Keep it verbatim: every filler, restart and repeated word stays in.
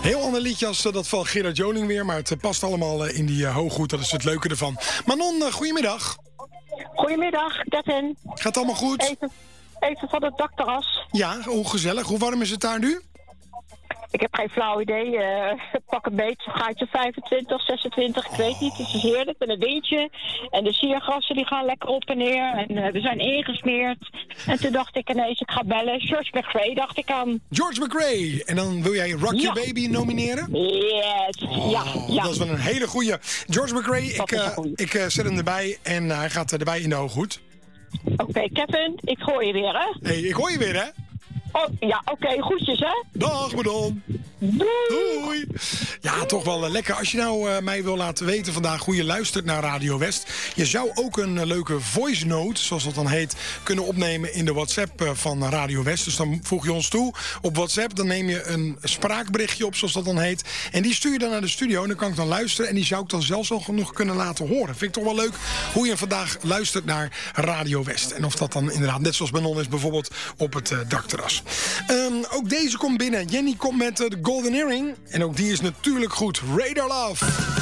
Heel ander liedje als uh, dat van Gerard Joling weer, maar het uh, past allemaal uh, in die uh, hooghoed. Dat is het leuke ervan. Manon, uh, goedemiddag. Goedemiddag, Kevin. Gaat allemaal goed? Even, even van het dakterras. Ja, hoe gezellig. Hoe warm is het daar nu? Ik heb geen flauw idee. Uh, pak een beetje, gaatje vijfentwintig, zesentwintig, ik weet niet. Het is heerlijk met een windje. En de siergrassen die gaan lekker op en neer. En uh, we zijn ingesmeerd. En toen dacht ik ineens, ik ga bellen. George McRae dacht ik aan. George McRae. En dan wil jij Rock Ja. Your Baby nomineren? Yes, Oh, ja, ja. Dat is wel een hele goeie. George McRae, ik, Dat is een uh, goeie. ik uh, zet hem erbij en uh, hij gaat erbij in de hooghoed. Oké, okay, Kevin, ik gooi je weer, hè? Hé, hey, ik hoor je weer, hè? Oh, ja, oké, okay, goedjes, hè? Dag, Manon. Doei! Doei! Ja, toch wel uh, lekker. Als je nou uh, mij wil laten weten vandaag hoe je luistert naar Radio West. Je zou ook een uh, leuke voice note, zoals dat dan heet, kunnen opnemen in de WhatsApp uh, van Radio West. Dus dan voeg je ons toe op WhatsApp. Dan neem je een spraakberichtje op, zoals dat dan heet. En die stuur je dan naar de studio. En dan kan ik dan luisteren. En die zou ik dan zelfs al genoeg kunnen laten horen. Vind ik toch wel leuk hoe je vandaag luistert naar Radio West. En of dat dan inderdaad net zoals Manon is, bijvoorbeeld op het uh, dakterras. Um, ook deze komt binnen. Jenny komt met uh, de Golden Earring. En ook die is natuurlijk goed. Radar Love.